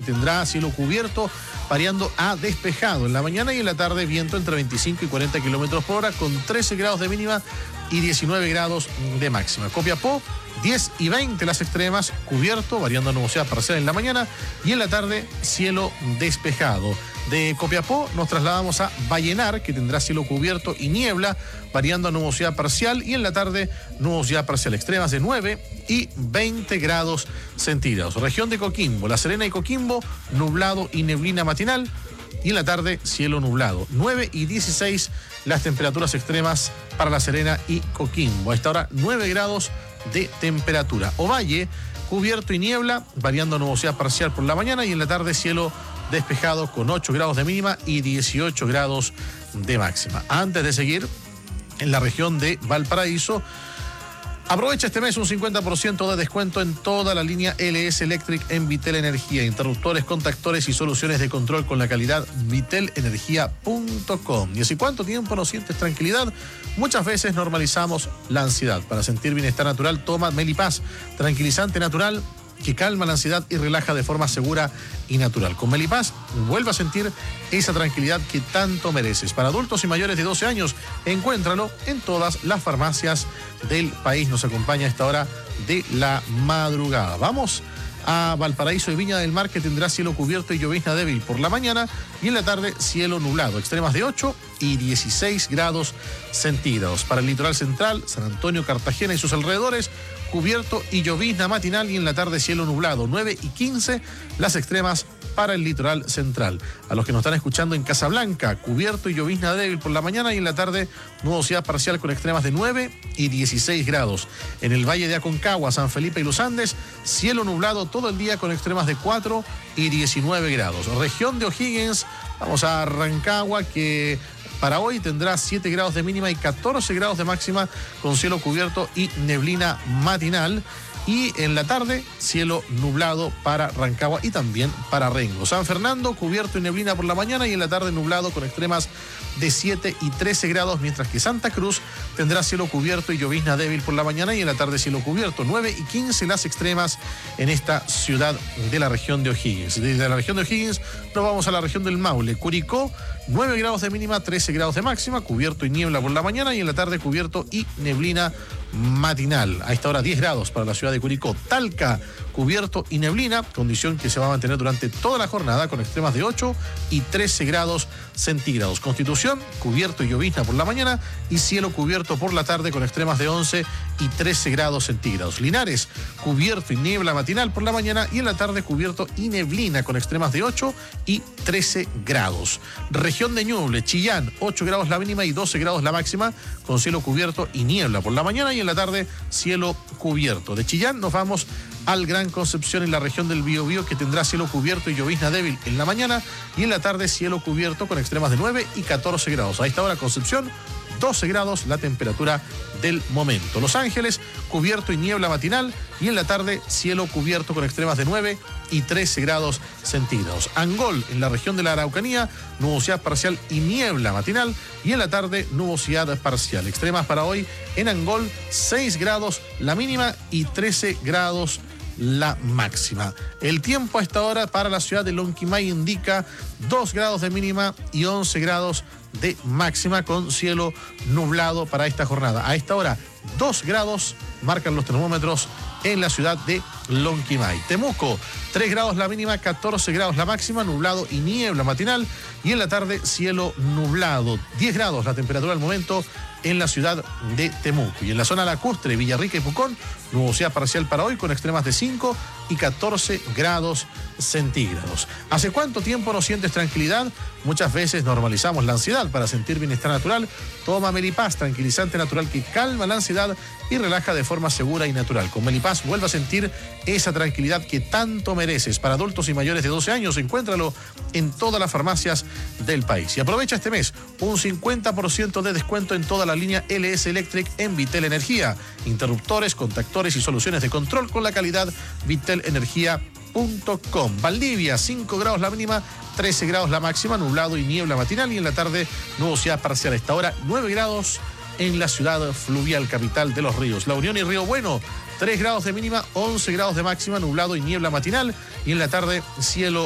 tendrá cielo cubierto, variando a despejado en la mañana, y en la tarde viento entre 25 y 40 kilómetros por hora, con 13 grados de mínima y 19 grados de máxima. Copiapó, 10 y 20 las extremas, cubierto, variando a nubosidad parcial en la mañana, y en la tarde cielo despejado. De Copiapó nos trasladamos a Vallenar, que tendrá cielo cubierto y niebla, variando a nubosidad parcial, y en la tarde nubosidad parcial, extremas de 9 y 20 grados centígrados. Región de Coquimbo, La Serena y Coquimbo, nublado y neblina matinal, y en la tarde cielo nublado. 9 y 16 las temperaturas extremas para La Serena y Coquimbo. A esta hora 9 grados de temperatura. Ovalle, cubierto y niebla, variando a nubosidad parcial por la mañana, y en la tarde cielo despejado con 8 grados de mínima y 18 grados de máxima. Antes de seguir, en la región de Valparaíso, aprovecha este mes un 50% de descuento en toda la línea LS Electric en Vitel Energía. Interruptores, contactores y soluciones de control con la calidad vitelenergia.com. ¿Y hace cuánto tiempo no sientes tranquilidad? Muchas veces normalizamos la ansiedad. Para sentir bienestar natural, toma Melipaz, tranquilizante natural que calma la ansiedad y relaja de forma segura y natural. Con Melipaz, vuelve a sentir esa tranquilidad que tanto mereces. Para adultos y mayores de 12 años, encuéntralo en todas las farmacias del país. Nos acompaña a esta hora de la madrugada. Vamos a Valparaíso y Viña del Mar, que tendrá cielo cubierto y llovizna débil por la mañana, y en la tarde cielo nublado, extremas de 8 y 16 grados centígrados. Para el litoral central, San Antonio, Cartagena y sus alrededores, cubierto y llovizna matinal, y en la tarde cielo nublado, 9 y 15 las extremas para el litoral central. A los que nos están escuchando en Casablanca, cubierto y llovizna débil por la mañana, y en la tarde nubosidad parcial con extremas de 9 y 16 grados. En el Valle de Aconcagua, San Felipe y Los Andes, cielo nublado todo el día con extremas de 4 y 19 grados. Región de O'Higgins, vamos a Rancagua, que para hoy tendrá 7 grados de mínima y 14 grados de máxima, con cielo cubierto y neblina matinal. Y en la tarde, cielo nublado para Rancagua y también para Rengo. San Fernando, cubierto y neblina por la mañana, y en la tarde nublado con extremas de 7 y 13 grados, mientras que Santa Cruz tendrá cielo cubierto y llovizna débil por la mañana, y en la tarde cielo cubierto, 9 y 15 las extremas en esta ciudad de la región de O'Higgins. Desde la región de O'Higgins nos vamos a la región del Maule. Curicó, 9 grados de mínima, 13 grados de máxima, cubierto y niebla por la mañana, y en la tarde cubierto y neblina matinal. A esta hora 10 grados para la ciudad de Curicó. Talca, cubierto y neblina, condición que se va a mantener durante toda la jornada, con extremas de 8 y 13 grados centígrados. Constitución, cubierto y llovizna por la mañana, y cielo cubierto por la tarde con extremas de 11 y 13 grados centígrados. Linares, cubierto y niebla matinal por la mañana, y en la tarde cubierto y neblina con extremas de 8 y 13 grados. Región de Ñuble, Chillán, 8 grados la mínima y 12 grados la máxima, con cielo cubierto y niebla por la mañana, y en la tarde cielo cubierto. De Chillán nos vamos al Gran Concepción, en la región del Biobío, que tendrá cielo cubierto y llovizna débil en la mañana, y en la tarde cielo cubierto con extremas de 9 y 14 grados. A esta hora Concepción, 12 grados la temperatura del momento. Los Ángeles, cubierto y niebla matinal, y en la tarde cielo cubierto con extremas de 9 y 13 grados centígrados. Angol, en la región de la Araucanía, nubosidad parcial y niebla matinal, y en la tarde nubosidad parcial. Extremas para hoy en Angol, 6 grados la mínima y 13 grados la máxima. El tiempo a esta hora para la ciudad de Lonquimay indica 2 grados de mínima y 11 grados de máxima, con cielo nublado para esta jornada. A esta hora 2 grados marcan los termómetros en la ciudad de Lonquimay. Temuco, 3 grados la mínima, 14 grados la máxima, nublado y niebla matinal, y en la tarde cielo nublado. 10 grados la temperatura al momento en la ciudad de Temuco. Y en la zona lacustre, Villarrica y Pucón, nubosidad parcial para hoy con extremas de 5 y 14 grados centígrados. ¿Hace cuánto tiempo no sientes tranquilidad? Muchas veces normalizamos la ansiedad. Para sentir bienestar natural, toma Melipaz, tranquilizante natural que calma la ansiedad y relaja de forma segura y natural. Con Melipaz vuelve a sentir esa tranquilidad que tanto mereces. Para adultos y mayores de 12 años, encuéntralo en todas las farmacias del país. Y aprovecha este mes un 50% de descuento en toda la línea LS Electric en Vitel Energía. Interruptores, contactores y soluciones de control con la calidad vitelenergia.com. Valdivia, 5 grados la mínima, 13 grados la máxima, nublado y niebla matinal, y en la tarde nubosidad parcial. A esta hora 9 grados en la ciudad fluvial capital de Los Ríos. La Unión y Río Bueno, 3 grados de mínima, 11 grados de máxima, nublado y niebla matinal, y en la tarde cielo